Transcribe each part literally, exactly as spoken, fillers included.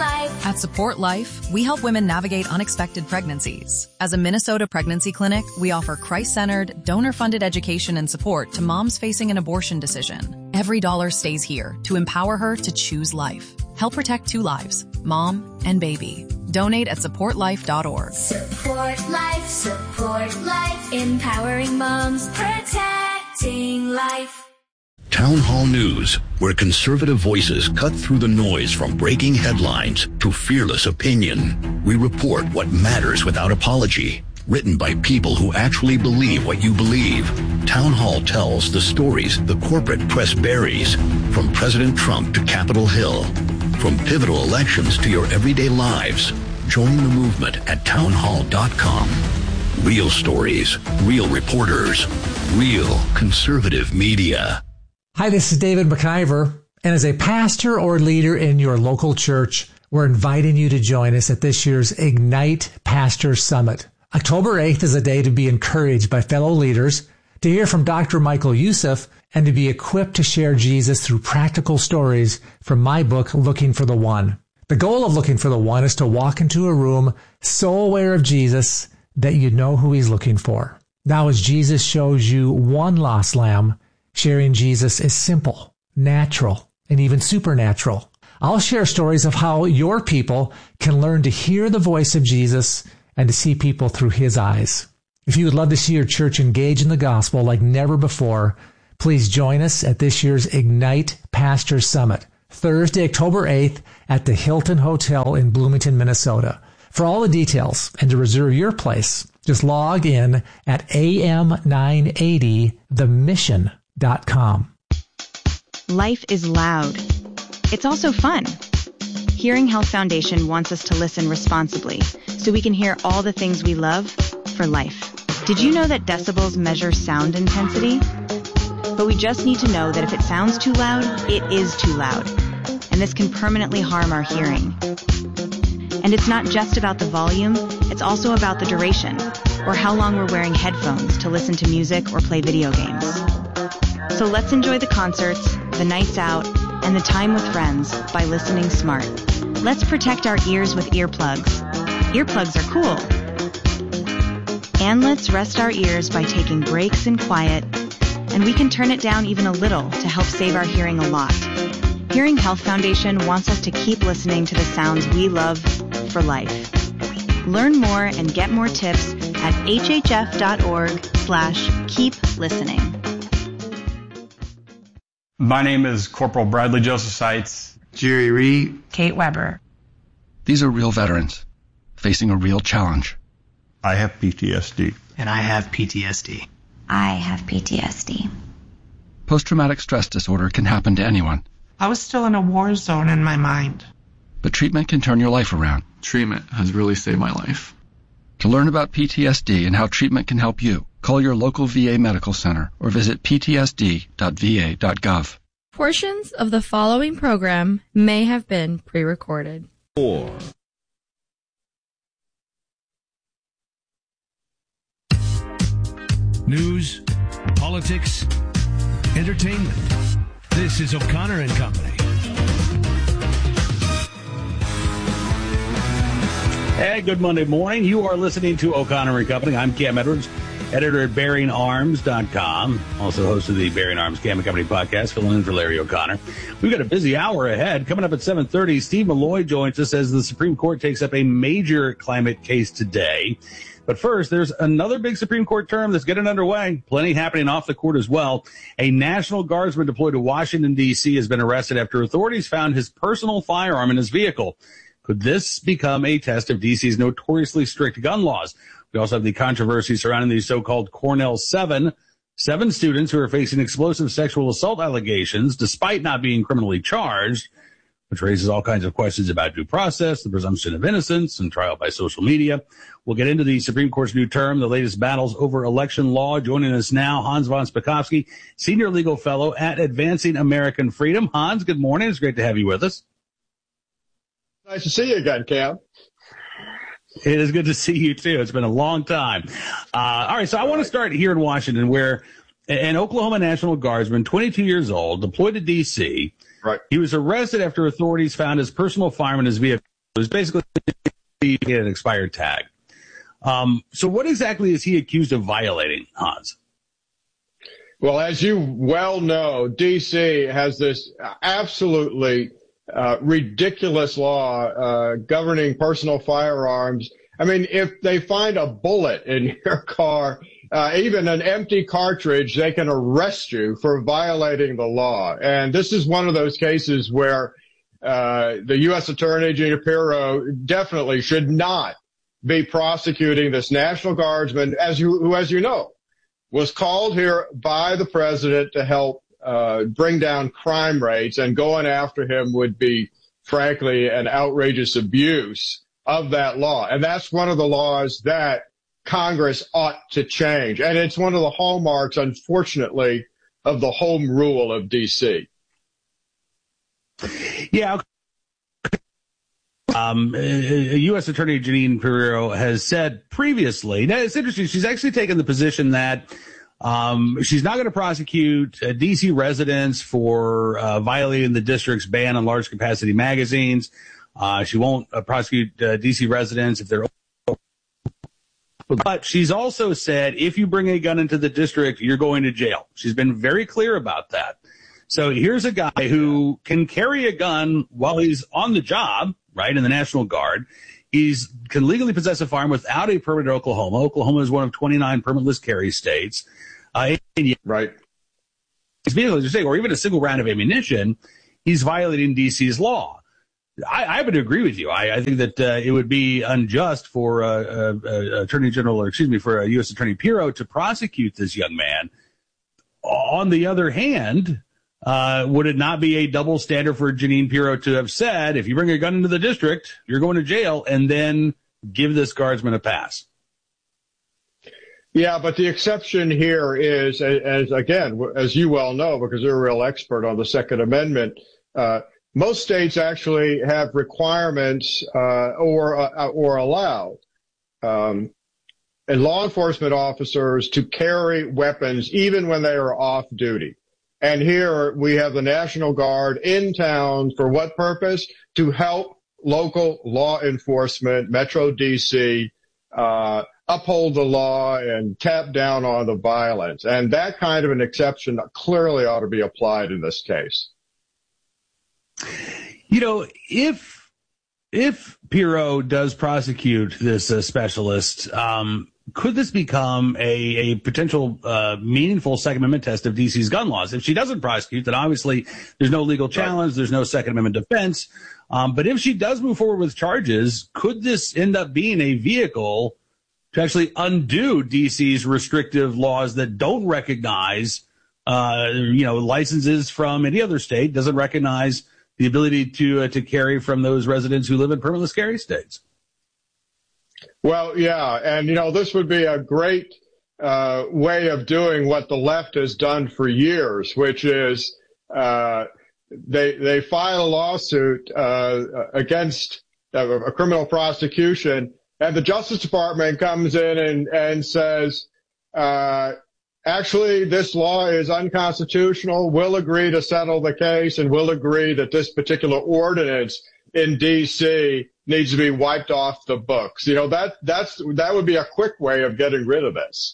Life. At Support Life, we help women navigate unexpected pregnancies. As a Minnesota pregnancy clinic, we offer Christ-centered, donor-funded education and support to moms facing an abortion decision. Every dollar stays here to empower her to choose life. Help protect two lives, mom and baby. Donate at support life dot org. Support Life, Support Life, empowering moms, protecting life. Town Hall News, where conservative voices cut through the noise from breaking headlines to fearless opinion. We report what matters without apology. Written by people who actually believe what you believe. Town Hall tells the stories the corporate press buries, from President Trump to Capitol Hill. From pivotal elections to your everyday lives. Join the movement at town hall dot com. Real stories, real reporters, real conservative media. Hi, this is David McIver, and as a pastor or leader in your local church, we're inviting you to join us at this year's Ignite Pastor Summit. October eighth is a day to be encouraged by fellow leaders, to hear from Doctor Michael Youssef, and to be equipped to share Jesus through practical stories from my book, Looking for the One. The goal of Looking for the One is to walk into a room so aware of Jesus that you know who he's looking for. Now, as Jesus shows you one lost lamb, sharing Jesus is simple, natural, and even supernatural. I'll share stories of how your people can learn to hear the voice of Jesus and to see people through his eyes. If you would love to see your church engage in the gospel like never before, please join us at this year's Ignite Pastor Summit, Thursday, October eighth at the Hilton Hotel in Bloomington, Minnesota. For all the details and to reserve your place, just log in at A M nine eighty the mission dot com. Life is loud. It's also fun. Hearing Health Foundation wants us to listen responsibly so we can hear all the things we love for life. Did you know that decibels measure sound intensity? But we just need to know that if it sounds too loud, it is too loud. And this can permanently harm our hearing. And it's not just about the volume, it's also about the duration, or how long we're wearing headphones to listen to music or play video games. So let's enjoy the concerts, the nights out, and the time with friends by listening smart. Let's protect our ears with earplugs. Earplugs are cool. And let's rest our ears by taking breaks in quiet, and we can turn it down even a little to help save our hearing a lot. Hearing Health Foundation wants us to keep listening to the sounds we love for life. Learn more and get more tips at hhf.org slash keep listening. My name is Corporal Bradley Joseph Seitz. Jerry Reed. Kate Weber. These are real veterans facing a real challenge. I have P T S D. And I have P T S D. I have P T S D. Post-traumatic stress disorder can happen to anyone. I was still in a war zone in my mind. But treatment can turn your life around. Treatment has really saved my life. To learn about P T S D and how treatment can help you, call your local V A medical center or visit p t s d dot v a dot gov. Portions of the following program may have been pre-recorded. Four. News, politics, entertainment. This is O'Connor and Company. Hey, good Monday morning. You are listening to O'Connor and Company. I'm Cam Edwards, editor at bearing arms dot com, also host of the Bearing Arms Cam and Company podcast, filling in for Larry O'Connor. We've got a busy hour ahead. Coming up at seven thirty, Steve Malloy joins us as the Supreme Court takes up a major climate case today. But first, there's another big Supreme Court term that's getting underway. Plenty happening off the court as well. A National Guardsman deployed to Washington, D C has been arrested after authorities found his personal firearm in his vehicle. Could this become a test of D C's notoriously strict gun laws? We also have the controversy surrounding the so-called Cornell Seven. Seven students who are facing explosive sexual assault allegations despite not being criminally charged, which raises all kinds of questions about due process, the presumption of innocence, and trial by social media. We'll get into the Supreme Court's new term, the latest battles over election law. Joining us now, Hans von Spakovsky, Senior Legal Fellow at Advancing American Freedom. Hans, good morning. It's great to have you with us. Nice to see you again, Cam. It is good to see you, too. It's been a long time. Uh, all right, so I want to start here in Washington, where an Oklahoma National Guardsman, twenty-two years old, deployed to D C. Right. He was arrested after authorities found his personal firearm in his vehicle. was basically an expired tag. Um, so what exactly is he accused of violating, Hans? Well, as you well know, D C has this absolutely uh, ridiculous law uh, governing personal firearms. I mean, if they find a bullet in your car, uh, even an empty cartridge, they can arrest you for violating the law. And this is one of those cases where uh, the U S Attorney, Gina Pirro, definitely should not be prosecuting this National Guardsman, as you, who, as you know, was called here by the president to help uh, bring down crime rates, and going after him would be, frankly, an outrageous abuse of that law. And that's one of the laws that Congress ought to change. And it's one of the hallmarks, unfortunately, of the home rule of D C. Yeah. Um, U S Attorney Jeanine Pirro has said previously, now it's interesting, she's actually taken the position that um, she's not going to prosecute uh, D C residents for uh, violating the district's ban on large capacity magazines. Uh, she won't uh, prosecute uh, D C residents if they're. But she's also said, if you bring a gun into the district, you're going to jail. She's been very clear about that. So here's a guy who can carry a gun while he's on the job, right, in the National Guard. He's can legally possess a firearm without a permit in Oklahoma. Oklahoma is one of twenty-nine permitless carry states. Uh, right. His vehicle, as you say, or even a single round of ammunition, he's violating D C's law. I, I would agree with you. I, I think that uh, it would be unjust for uh, uh, uh, Attorney General, or excuse me, for uh, U S Attorney Pirro to prosecute this young man. On the other hand, uh, would it not be a double standard for Jeanine Pirro to have said, if you bring a gun into the district, you're going to jail, and then give this guardsman a pass? Yeah, but the exception here is, as again, as you well know, because you're a real expert on the Second Amendment, uh, most states actually have requirements uh, or uh, or allow um, and law enforcement officers to carry weapons even when they are off duty. And here we have the National Guard in town for what purpose? To help local law enforcement, Metro D C, uh, uphold the law and tap down on the violence. And that kind of an exception clearly ought to be applied in this case. You know, if if Pirro does prosecute this uh, specialist, um, could this become a, a potential uh, meaningful Second Amendment test of D C's gun laws? If she doesn't prosecute, then obviously there's no legal challenge, there's no Second Amendment defense. Um, but if she does move forward with charges, could this end up being a vehicle to actually undo D C's restrictive laws that don't recognize, uh, you know, licenses from any other state, doesn't recognize the ability to uh, to carry from those residents who live in permitless carry states? Well, yeah, and, you know, this would be a great uh, way of doing what the left has done for years, which is uh, they they file a lawsuit uh, against uh, a criminal prosecution, and the Justice Department comes in and, and says, uh, actually, this law is unconstitutional. We'll agree to settle the case, and we'll agree that this particular ordinance in D C needs to be wiped off the books. You know, that that's that would be a quick way of getting rid of this.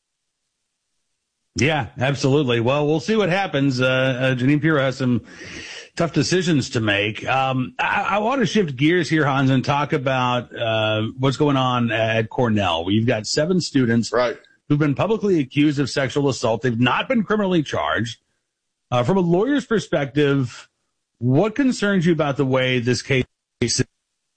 Yeah, absolutely. Well, we'll see what happens. Uh, uh, Jeanine Pirro has some tough decisions to make. Um, I, I want to shift gears here, Hans, and talk about uh, what's going on at Cornell. We've got seven students right. who've been publicly accused of sexual assault. They've not been criminally charged. Uh, from a lawyer's perspective, what concerns you about the way this case is?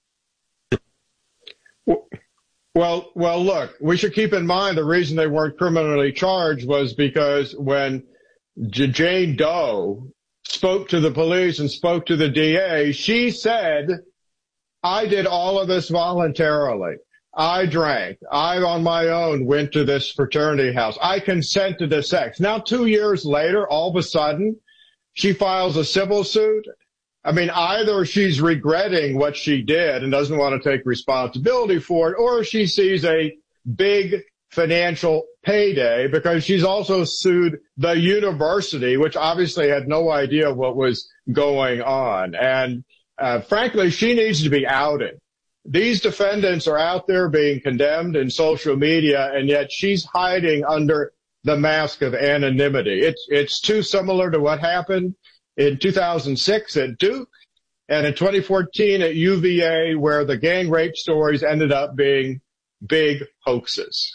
Well, well, look, we should keep in mind the reason they weren't criminally charged was because when J- Jane Doe spoke to the police and spoke to the D A, she said, I did all of this voluntarily. I drank. I, on my own, went to this fraternity house. I consented to sex. Now, two years later, all of a sudden, she files a civil suit. I mean, either she's regretting what she did and doesn't want to take responsibility for it, or she sees a big financial payday because she's also sued the university, which obviously had no idea what was going on. And uh, frankly, she needs to be outed. These defendants are out there being condemned in social media, and yet she's hiding under the mask of anonymity. It's, it's too similar to what happened in two thousand six at Duke and in twenty fourteen at U V A, where the gang rape stories ended up being big hoaxes.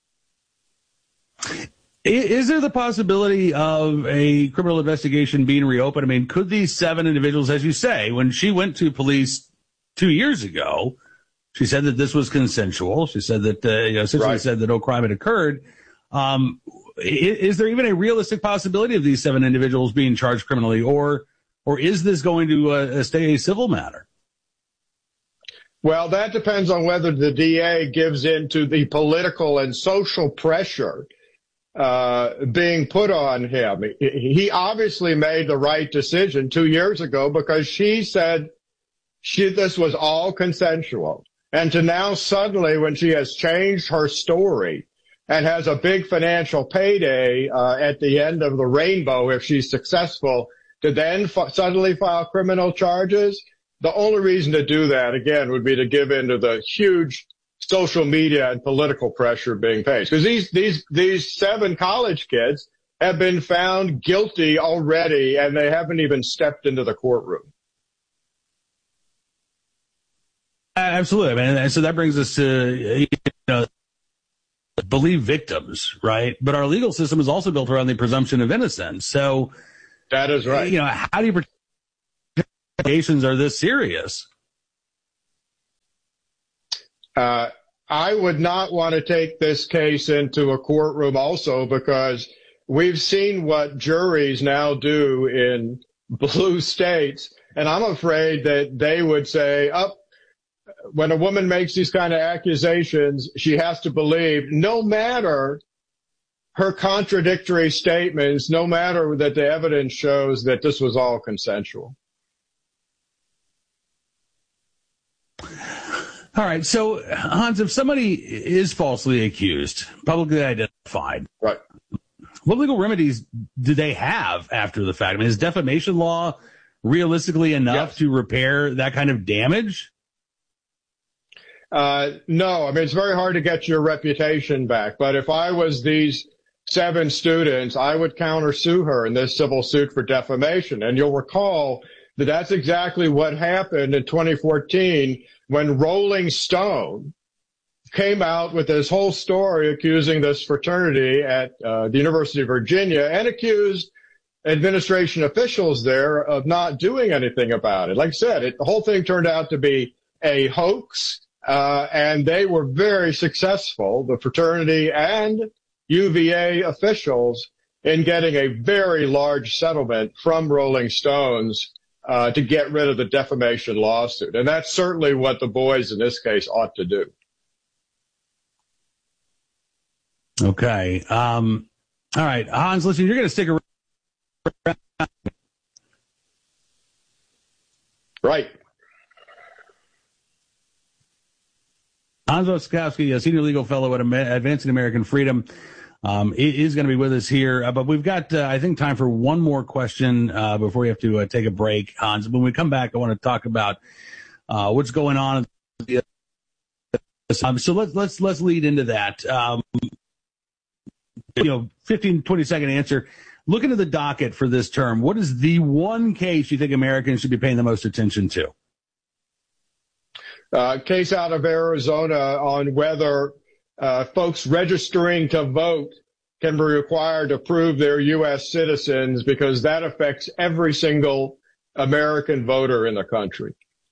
Is there the possibility of a criminal investigation being reopened? I mean, could these seven individuals, as you say, when she went to police two years ago, she said that this was consensual. She said that, uh, you know, essentially right. said that no crime had occurred. Um, is, is there even a realistic possibility of these seven individuals being charged criminally, or, or is this going to uh, stay a civil matter? Well, that depends on whether the D A gives in to the political and social pressure uh, being put on him. He obviously made the right decision two years ago because she said she, this was all consensual. And to now suddenly, when she has changed her story and has a big financial payday uh, at the end of the rainbow if she's successful, to then f- suddenly file criminal charges, the only reason to do that, again, would be to give in to the huge social media and political pressure being faced. Because these, these, these seven college kids have been found guilty already, and they haven't even stepped into the courtroom. Absolutely. I mean, and so that brings us to, you know, believe victims, right? But our legal system is also built around the presumption of innocence. So that is right. You know, how do you protect allegations are this serious? Uh, I would not want to take this case into a courtroom also because we've seen what juries now do in blue states. And I'm afraid that they would say, oh, when a woman makes these kind of accusations, she has to believe, no matter her contradictory statements, no matter that the evidence shows that this was all consensual. All right. So, Hans, if somebody is falsely accused, publicly identified, right, what legal remedies do they have after the fact? I mean, is defamation law realistically enough yes. to repair that kind of damage? Uh, no, I mean, it's very hard to get your reputation back. But if I was these seven students, I would countersue her in this civil suit for defamation. And you'll recall that that's exactly what happened in twenty fourteen when Rolling Stone came out with this whole story accusing this fraternity at uh, the University of Virginia and accused administration officials there of not doing anything about it. Like I said, it, the whole thing turned out to be a hoax. Uh, and they were very successful, the fraternity and U V A officials, in getting a very large settlement from Rolling Stones uh, to get rid of the defamation lawsuit. And that's certainly what the boys in this case ought to do. Okay. Um, all right. Hans, listen, you're going to stick around. Right. Hans Oskowski, a senior legal fellow at Advancing American Freedom, um, is going to be with us here. Uh, but we've got, uh, I think, time for one more question uh, before we have to uh, take a break, Hans. When we come back, I want to talk about uh, what's going on. Um, so let's let's let's lead into that. Um, you know, fifteen, twenty second answer. Look into the docket for this term. What is the one case you think Americans should be paying the most attention to? Uh, case out of Arizona on whether uh, folks registering to vote can be required to prove they're U S citizens, because that affects every single American voter in the country.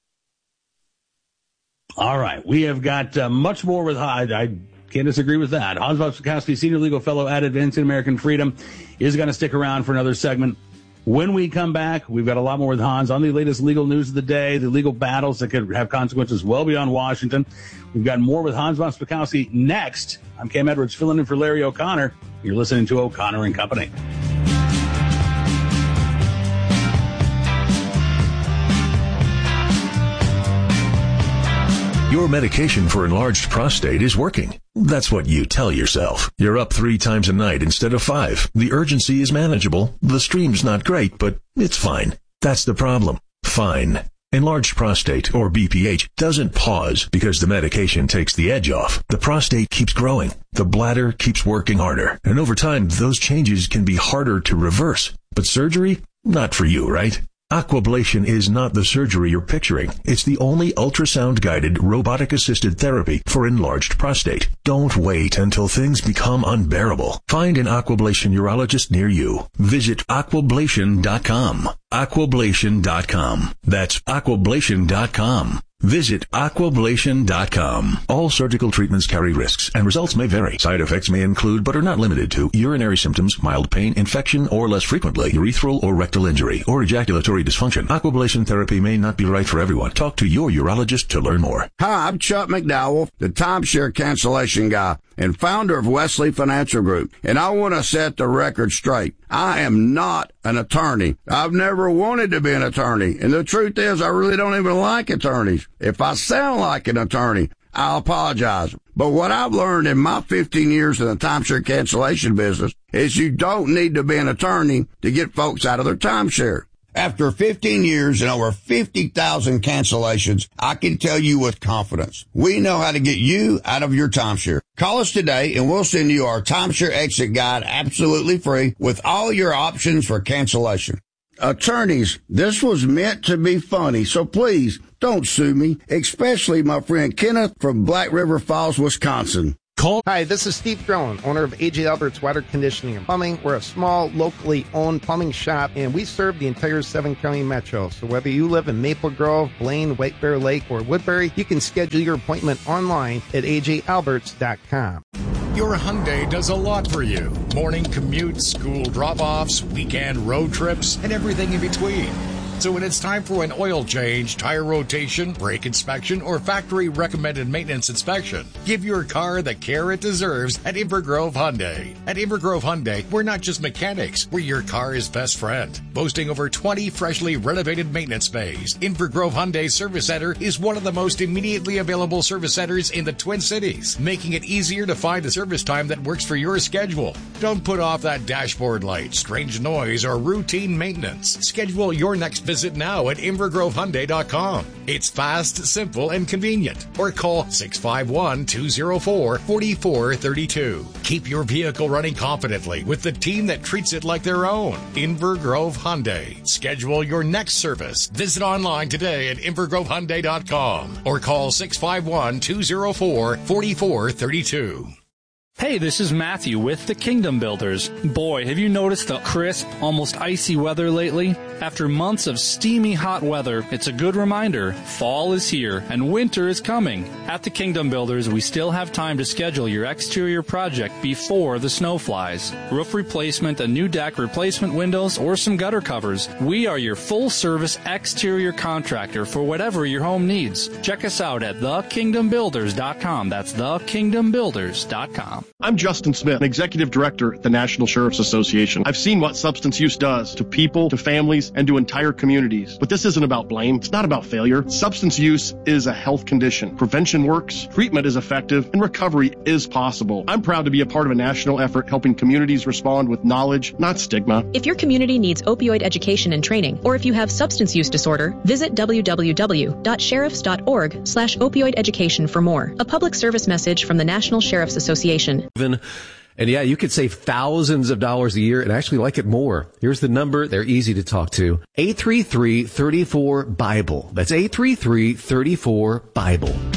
All right. We have got uh, much more with I, I can't disagree with that. Hans Oskowski, senior legal fellow at Advancing American Freedom, is going to stick around for another segment. When we come back, we've got a lot more with Hans on the latest legal news of the day, the legal battles that could have consequences well beyond Washington. We've got more with Hans von Spakovsky next. I'm Cam Edwards, filling in for Larry O'Connor. You're listening to O'Connor and Company. Your medication for enlarged prostate is working. That's what you tell yourself. You're up three times a night instead of five. The urgency is manageable. The stream's not great, but it's fine. That's the problem. Fine. Enlarged prostate, or B P H, doesn't pause because the medication takes the edge off. The prostate keeps growing. The bladder keeps working harder. And over time, those changes can be harder to reverse. But surgery? Not for you, right? Aquablation is not the surgery you're picturing. It's the only ultrasound-guided, robotic-assisted therapy for enlarged prostate. Don't wait until things become unbearable. Find an Aquablation urologist near you. Visit aquablation dot com. aquablation dot com. That's aquablation dot com. Visit aquablation dot com. All surgical treatments carry risks, and results may vary. Side effects may include, but are not limited to, urinary symptoms, mild pain, infection, or less frequently, urethral or rectal injury, or ejaculatory dysfunction. Aquablation therapy may not be right for everyone. Talk to your urologist to learn more. Hi, I'm Chuck McDowell, the timeshare cancellation guy and founder of Wesley Financial Group, and I want to set the record straight. I am not an attorney. I've never wanted to be an attorney, and the truth is I really don't even like attorneys. If I sound like an attorney, I apologize. But what I've learned in my fifteen years in the timeshare cancellation business is you don't need to be an attorney to get folks out of their timeshare. After fifteen years and over fifty thousand cancellations, I can tell you with confidence, we know how to get you out of your timeshare. Call us today and we'll send you our timeshare exit guide absolutely free with all your options for cancellation. Attorneys, this was meant to be funny, so please don't sue me, especially my friend Kenneth from Black River Falls, Wisconsin. Call. Hi, this is Steve Drone, owner of A J Albert's Water Conditioning and Plumbing. We're a small, locally owned plumbing shop, and we serve the entire seven-county metro. So whether you live in Maple Grove, Blaine, White Bear Lake, or Woodbury, you can schedule your appointment online at a j alberts dot com. Your Hyundai does a lot for you. Morning commutes, school drop-offs, weekend road trips, and everything in between. So when it's time for an oil change, tire rotation, brake inspection, or factory-recommended maintenance inspection, give your car the care it deserves at Invergrove Hyundai. At Invergrove Hyundai, we're not just mechanics, we're your car's best friend. Boasting over twenty freshly renovated maintenance bays, Invergrove Hyundai Service Center is one of the most immediately available service centers in the Twin Cities, making it easier to find a service time that works for your schedule. Don't put off that dashboard light, strange noise, or routine maintenance. Schedule your next visit now at invergrove hyundai dot com. It's fast, simple, and convenient. Or call six five one, two zero four, four four three two. Keep your vehicle running confidently with the team that treats it like their own. Invergrove Hyundai. Schedule your next service. Visit online today at invergrove hyundai dot com or call six five one, two zero four, four four three two. Hey, this is Matthew with the Kingdom Builders. Boy, have you noticed the crisp, almost icy weather lately? After months of steamy hot weather, it's a good reminder fall is here and winter is coming. At the Kingdom Builders, we still have time to schedule your exterior project before the snow flies. Roof replacement, a new deck, replacement windows, or some gutter covers. We are your full-service exterior contractor for whatever your home needs. Check us out at the kingdom builders dot com. That's the kingdom builders dot com. I'm Justin Smith, Executive Director at the National Sheriff's Association. I've seen what substance use does to people, to families, and to entire communities. But this isn't about blame. It's not about failure. Substance use is a health condition. Prevention works, treatment is effective, and recovery is possible. I'm proud to be a part of a national effort helping communities respond with knowledge, not stigma. If your community needs opioid education and training, or if you have substance use disorder, visit w w w dot sheriffs dot org slash opioid education for more. A public service message from the National Sheriff's Association. And yeah, you could save thousands of dollars a year and actually like it more. Here's the number. They're easy to talk to. eight three three, three four, BIBLE. That's eight three three, three four, BIBLE.